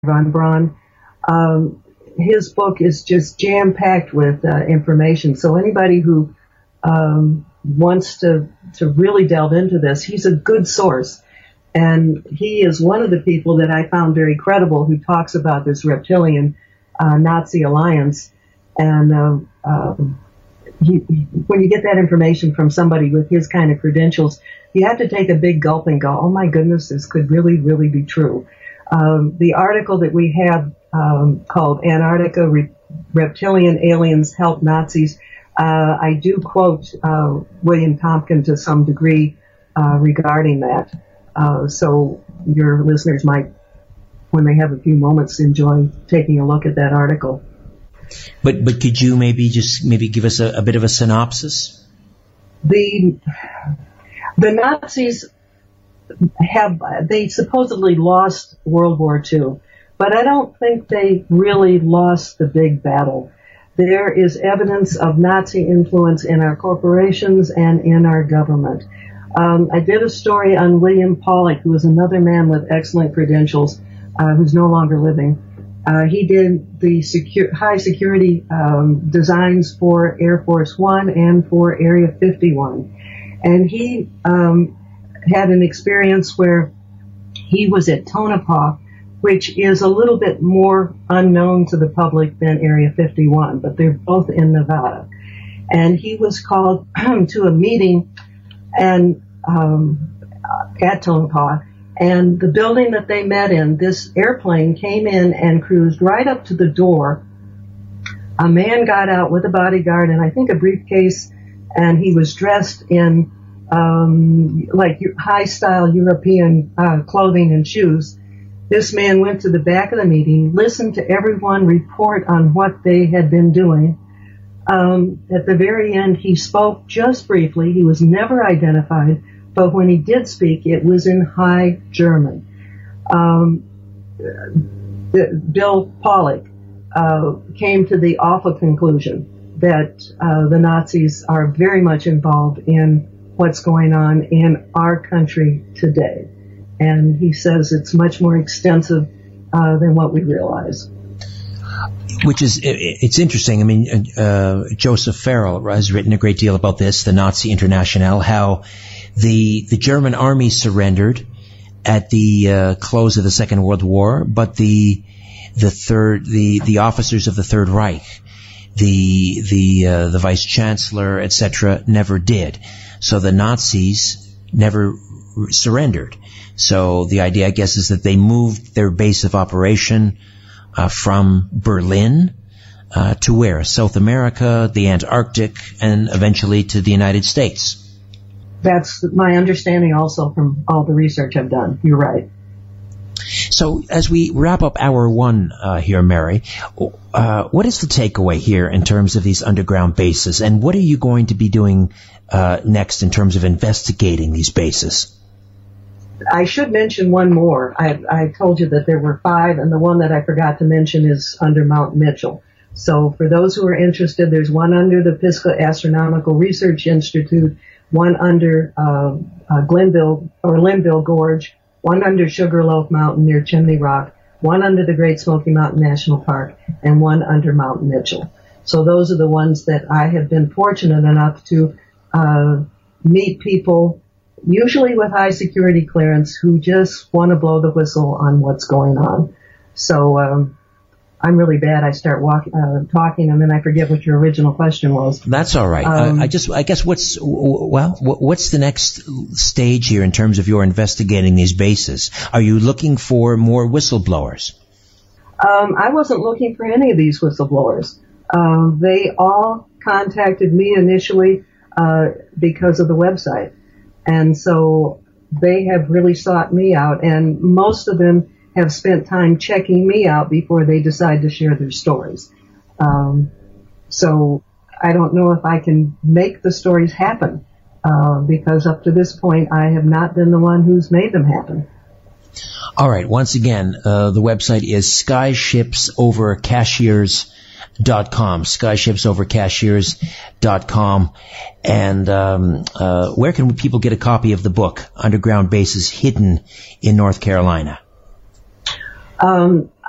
von Braun. His book is just jam-packed with information. So anybody who wants to really delve into this, he's a good source. And he is one of the people that I found very credible who talks about this reptilian Nazi alliance. And when you get that information from somebody with his kind of credentials, you have to take a big gulp and go, oh my goodness, this could really, really be true. The article that we have called Antarctica Reptilian Aliens Help Nazis, I do quote William Tompkin to some degree regarding that. So your listeners might, when they have a few moments, enjoy taking a look at that article. But could you maybe give us a bit of a synopsis? The Nazis they supposedly lost World War II, but I don't think they really lost the big battle. There is evidence of Nazi influence in our corporations and in our government. I did a story on William Pollock, who was another man with excellent credentials, who's no longer living. He did the high security designs for Air Force One and for Area 51. And he had an experience where he was at Tonopah, which is a little bit more unknown to the public than Area 51, but they're both in Nevada. And he was called to a meeting and at Tonopah, and the building that they met in, this airplane came in and cruised right up to the door. A man got out with a bodyguard and I think a briefcase, and he was dressed in like high-style European clothing and shoes. This man went to the back of the meeting, listened to everyone report on what they had been doing. At the very end, he spoke just briefly. He was never identified, but when he did speak, it was in High German. Bill Pollock came to the awful conclusion that the Nazis are very much involved in what's going on in our country today. And he says it's much more extensive than what we realize. Which is, it's interesting. I mean, Joseph Farrell has written a great deal about this, the Nazi Internationale, how the German army surrendered at the close of the Second World War, but the officers of the Third Reich, the Vice Chancellor, etc., never did. So the Nazis never surrendered. So the idea, I guess, is that they moved their base of operation from Berlin to where? South America, the Antarctic, and eventually to the United States. That's my understanding also from all the research I've done. You're right. So as we wrap up hour one here, Mary, what is the takeaway here in terms of these underground bases, and what are you going to be doing next in terms of investigating these bases? I should mention one more. I told you that there were 5, and the one that I forgot to mention is under Mount Mitchell. So for those who are interested, there's one under the Pisgah Astronomical Research Institute, one under Linville Gorge, one under Sugarloaf Mountain near Chimney Rock, one under the Great Smoky Mountain National Park, and one under Mount Mitchell. So those are the ones that I have been fortunate enough to meet people, usually with high security clearance, who just want to blow the whistle on what's going on. So I'm really bad. I start talking, and then I forget what your original question was. That's all right. I guess what's the next stage here in terms of your investigating these bases? Are you looking for more whistleblowers? I wasn't looking for any of these whistleblowers. They all contacted me initially because of the website. And so they have really sought me out, and most of them have spent time checking me out before they decide to share their stories. So I don't know if I can make the stories happen, because up to this point I have not been the one who's made them happen. All right. Once again, the website is skyshipsovercashiers.com, skyshipsovercashiers.com. And where can people get a copy of the book, Underground Bases Hidden in North Carolina?